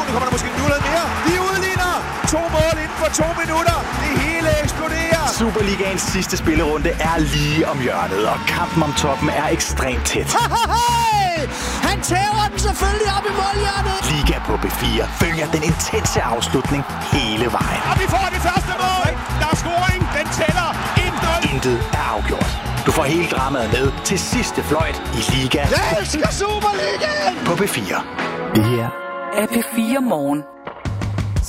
Nu kommer der måske noget mere. Vi udligner 2 mål inden for 2 minutter. Det hele eksploderer. Superligaens sidste spillerunde er lige om hjørnet, og kampen om toppen er ekstremt tæt. Han tæver den selvfølgelig op i målhjørnet. Liga på B4 følger den intense afslutning hele vejen. Og vi får det første mål. Der er scoring. Den tæller 1-0. Intet er afgjort. Du får hele dramaet med til sidste fløjt i Liga. Jeg elsker Superligaen! På B4. Det her er P4 Morgen.